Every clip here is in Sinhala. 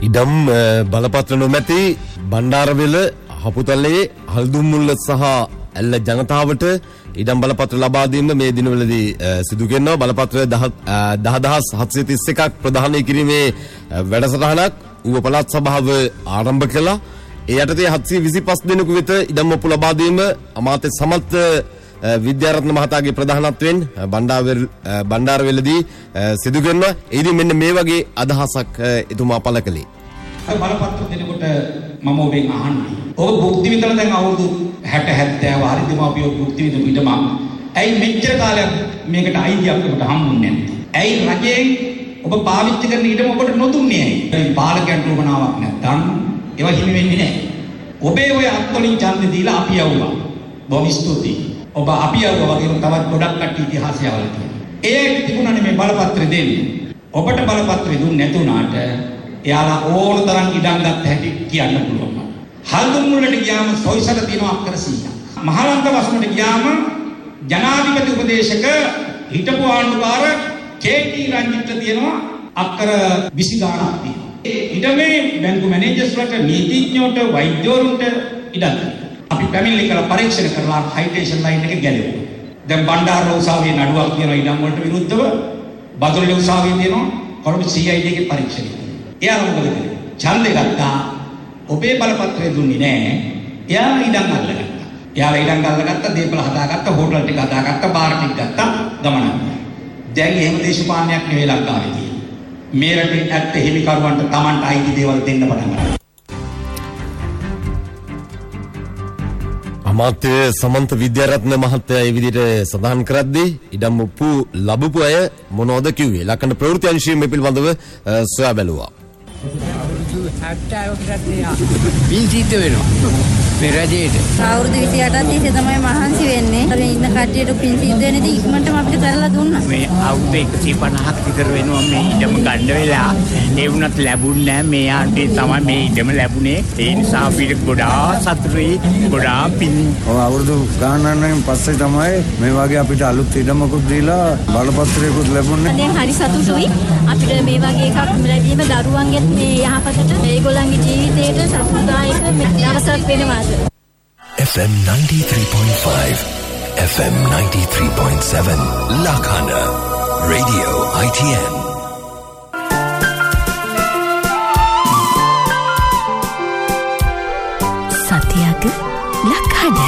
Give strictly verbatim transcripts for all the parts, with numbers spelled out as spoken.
ඉඩම් බලපත්‍ර නොමැති බණ්ඩාරවෙල හපුතලයේ හල්දුම්මුල්ල සහ ඇල්ල ජනතාවට ඉඩම් බලපත්‍ර ලබා දීම මේ දිනවලදී සිදු කරනවා. බලපත්‍ර දහදහස් හත්සිය තිස් එකක් ප්‍රදානය කිරීමේ වැඩසටහනක් ඌව පළාත් සභාව ආරම්භ කළා. ඒ යටතේ හත්සිය විසිපස් දෙනෙකු වෙත ඉඩම් ඔප්පු ලබා දීම අමාත්‍ය සමත් විද්‍යාරත්න මහතාගේ ප්‍රධානත්වයෙන් බණ්ඩාරවෙලදී සිදු කරනවා. ඒදී මෙන්න මේ වගේ අදහසක් එතුමා පළ කළේ. බලපත්‍ර දෙනකොට මම ඔබෙන් අහන්නේ. ඔබ භුක්ති විඳලා දැන් අවුරුදු හැට හැත්තෑව හරි දෙමාපියෝ භුක්ති විඳපු ඉඩම. ඇයි මෙච්චර කාලයක් මේකට අයිතියක් ඔබට හම්බුන්නේ නැත්තේ? ඇයි රජයෙන් ඔබ පාවිච්චි කරන ඉඩම ඔබට නොදුන්නේ ඇයි? පාලකයන්ට උවමනාවක් නැත්තම් ඒවා හිමි වෙන්නේ නැහැ. ඔබේ ඔය අත්වලින් ඡන්දේ දීලා අපි යවුවා. බොහොම ස්තුතියි. ඔබ අපි යවුවා වගේම තවත් ගොඩක් කට්ටිය ඉතිහාසය අවල තියෙනවා. ඒ තිබුණානේ මේ බලපත්‍ර දෙන්නේ. ඔබට බලපත්‍ර දුන්නේ නැතුණාට එයාලා ඕන තරම් ඉඩම් ගන්න හැටි කියන්න පුළුවන්. හල්දුම්මුල්ලට ගියාම සොයිසල තියෙනවා අක්කර සීයක්. මහලන්ත වසමට ගියාම ජනාධිපති උපදේශක හිටපු ආණ්ඩුකාර කේ.ටී. රංජිත්ට තියෙනවා අක්කර විසි ගාණක් තියෙනවා. ඒ ඉඩමේ බැංකු මැනේජර්ස්ලට, නීතිඥයන්ට, වෛද්‍යවරුන්ට ඉඩම් අපි පැමිණිලි කරලා පරීක්ෂණ කරලා හයිටේෂන් ලයින් එක ගැලෙවුවා. දැන් බණ්ඩාර උසාවියේ නඩුවක් තියෙන ඉඩම් වලට විරුද්ධව බදුල්ල උසාවියේ තියෙනවා කොළඹ සී ආයි ඩී එකේ පරීක්ෂණය. එයාලා මොකද කළේ? ඡන්දේ ගත්තා. ඔබේ බලපත්‍රය දුන්නේ නැහැ. එයාලා ඉඩම් අල්ලගත්තා. එයාලා ඉඩම් අල්ලගත්තා, දීපල හදාගත්තා, හෝටල් ටික හදාගත්තා, බාර් ටික ගත්තා, ගමනක්. දැන් එහෙම දේශපාලනයක් නෙවෙයි ලංකාවේ තියෙන්නේ. මේ රටේ ඇත්ත හිමිකරුවන්ට Tamanට අයිති දේවල් දෙන්න පටන් ගන්නවා. අමාත්‍ය සමන්ත විද්‍යාරත්න මහත්තයා ඒ විදිහට සඳහන් කරද්දී ඉඩම් ඔප්පු ලැබපු අය මොනවද කිව්වේ? ලක්කන ප්‍රවෘත්ති අංශයේ මේ පිළිබඳව සොයා බැලුවා. පින් සිද්ධ වෙනවා මේ රජයේට. අවුරුදු විසි අටක් තිස්සේ තමයි මහන්සි වෙන්නේ. අර ඉන්න කට්ටියට පින් සිද්ධ වෙන ඉතින් ඉක්මනටම අපිට කරලා දුන්නා. මේ අවුරුදු එකසිය පනහක් විතර වෙනවා මේ ඉඩම ගන්න වෙලා. ඒ වුණත් ලැබුණ නැහැ. මේ ආන්ටි තමයි මේ ඉඩම ලැබුණේ. ඒ නිසා අපිට ගොඩාක් සතුටුයි. ගොඩාක් පින්. ඔව් අවුරුදු ගානකින් පස්සේ තමයි මේ වගේ අපිට අලුත් ඉඩමකුත් දීලා බලපත්‍රයකුත් ලැබුණේ. දැන් හරි සතුටුයි. අපිට මේ වගේ එකක් ලැබීම දරුවන්ගෙත් මේ යහපතට ඒගොල්ලන්ගේ ජීවිතේට සතුටුදායක දවසක් වෙනවා. F M ninety-three point five, F M ninety-three point seven, Lakana, Radio I T N. Satyaga Lakana.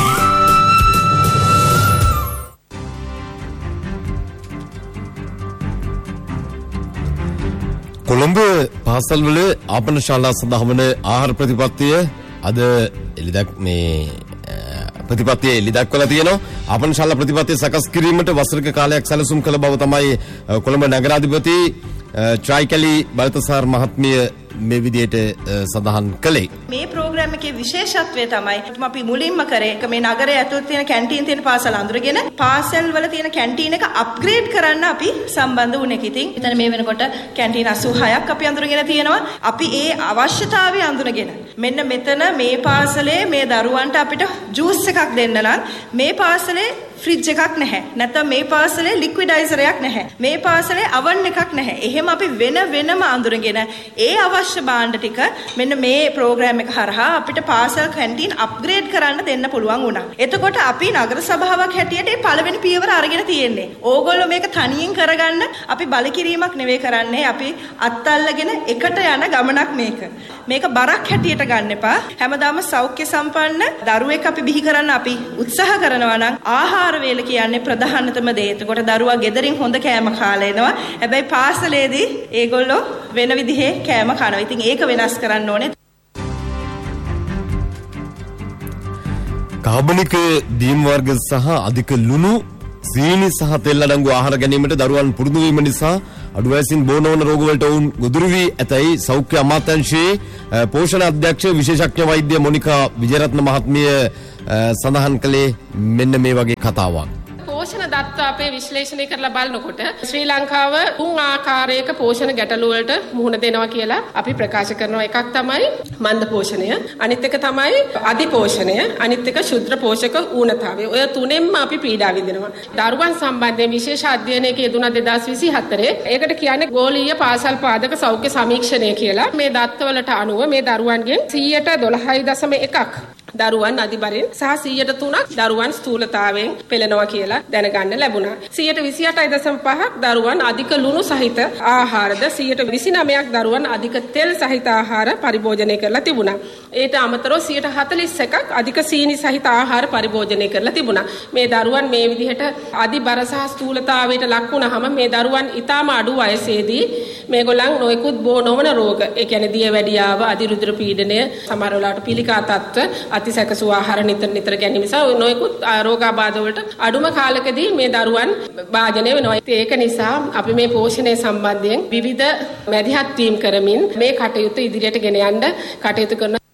Colombo පාසල්වල ආපන ශාලා සඳහා වන ආහාර ප්‍රතිපත්තිය අද එළිදක් මේ ප්‍රතිපත්තිය එළිදක්වලා තියෙනවා. ආපන ශාලා ප්‍රතිපත්තිය සකස් කිරීමට වසරක කාලයක් සැලසුම් කළ බව තමයි කොළඹ නගරාධිපති ට්‍රයිකලි බලතසාර මහත්මිය මේ විදිහට සඳහන් කළේ. මේ ප්‍රෝග්‍රෑම් එකේ විශේෂත්වය තමයි අපි මුලින්ම කරේ මේ නගරයේ ඇතුළත තියෙන කැන්ටීන් තියෙන පාසල් අඳුරගෙන පාසල් වල තියෙන කැන්ටීන් එක අප්ග්‍රේඩ් කරන්න අපි සම්බන්ධ වුණේ. ඉතින් එතන මේ වෙනකොට කැන්ටීන් අසූ හයක් අපි අඳුරගෙන තියෙනවා. අපි ඒ අවශ්‍යතාවය අඳුරගෙන මෙන්න මෙතන මේ පාසලේ මේ දරුවන්ට අපිට ජූස් එකක් දෙන්න නම් මේ පාසලේ ෆ්‍රිජ් එකක් නැහැ. නැත්නම් මේ පාසලේ ලික්විඩයිසර් එකක් නැහැ. මේ පාසලේ අවන් එකක් නැහැ. එහෙම අපි වෙන වෙනම අඳුරගෙන ඒ අවශ්‍ය භාණ්ඩ ටික මෙන්න මේ ප්‍රෝග්‍රෑම් එක හරහා අපිට පාසල් කැන්ටීන් අප්ග්‍රේඩ් කරන්න දෙන්න පුළුවන් වුණා. එතකොට අපි නගර සභාවක් හැටියට මේ පළවෙනි පියවර අරගෙන තියෙන්නේ. ඕගොල්ලෝ මේක තනියෙන් කරගන්න අපි බල කිරීමක් නෙවෙයි කරන්නේ. අපි අත්අල්ලගෙන එකට යන ගමනක් මේක. මේක බරක් හැටියට ගන්න එපා. හැමදාම සෞඛ්‍ය සම්පන්න දරුවෙක් අපි බිහි කරන්න අපි උත්සාහ කරනවා නම් ආහාර වේල කියන්නේ ප්‍රධානතම දේ. එතකොට දරුවා ගෙදරින් හොඳ කෑම කාලා එනවා. හැබැයි පාසලේදී ඒගොල්ලෝ වෙන විදිහේ කෑම කනවා. ඉතින් ඒක වෙනස් කරන්න ඕනේ. කාබනික දීම් වර්ග සහ අධික ලුණු, සීනි සහ තෙල් අඩංගු ආහාර ගැනීමට දරුවන් පුරුදු වීම නිසා අඩු වයසින් බෝනවන රෝග වලට වුන් ගොදුරු වී ඇතැයි සෞඛ්‍ය අමාත්‍යාංශයේ පෝෂණ අධ්‍යක්ෂ විශේෂඥ වෛද්‍ය මොනිකා විජයරත්න මහත්මිය සඳහන් කළේ මෙන්න මේ වගේ කතාවක්. පෝෂණ දත්ත අපේ විශ්ලේෂණය කරලා බලනකොට ශ්‍රී ලංකාව තුන් ආකාරයක පෝෂණ ගැටලු වලට මුහුණ දෙනවා කියලා අපි ප්‍රකාශ කරනවා. එකක් තමයි මන්ද පෝෂණය, අනිත් එක තමයි අධි පෝෂණය, අනිත් එක ශුද්ධ පෝෂක ඌනතාවය. ඔය තුනෙන්ම අපි පීඩා විඳිනවා. දරුවන් සම්බන්ධයෙන් විශේෂ අධ්‍යයනයක යෙදුණා දෙදාස් විසිහතරේ. ඒකට කියන්නේ ගෝලීය පාසල් පාදක සෞඛ්‍ය සමීක්ෂණය කියලා. මේ දත්තවලට අනුව මේ දරුවන්ගෙන් සියයට දොළහයි දශම එකක් දරුවන් අධිබරින් සහ සියයට තුනක් දරුවන් ස්ථූලතාවයෙන් පෙළෙනවා කියලා දැනගන්න ලැබුණා. සියයට විසිඅටයි දශම පහක් දරුවන් අධික ලුණු සහිත ආහාරද, සියයට විසිනවයක් දරුවන් අධික තෙල් සහිත ආහාර පරිභෝජනය කරලා තිබුණා. ඊට අමතරව සියයට හතළිස් එකක් අධික සීනි සහිත ආහාර පරිභෝජනය කරලා තිබුණා. මේ දරුවන් මේ විදිහට අධිබර සහ ස්ථූලතාවයට ලක් වුණාම මේ දරුවන් ඊටාම අඩු වයසේදී මේගොල්ලන් නොයෙකුත් බෝ නොවන රෝග, ඒ කියන්නේ දියවැඩියාව, අධිරුධිර පීඩනය, සමහර වෙලාවට පිළිකා තත්ත්ව, අතිසැකසු ආහාර නිතර නිතර ගැනීම නිසා නොයෙකුත් රෝගාබාධ වලට අඩුම කාලකදී මේ දරුවන් භාජනය වෙනවා. ඒක නිසා අපි මේ පෝෂණය සම්බන්ධයෙන් විවිධ මැදිහත් වීම් කරමින් මේ කටයුතු ඉදිරියට ගෙන යන්න කටයුතු කරන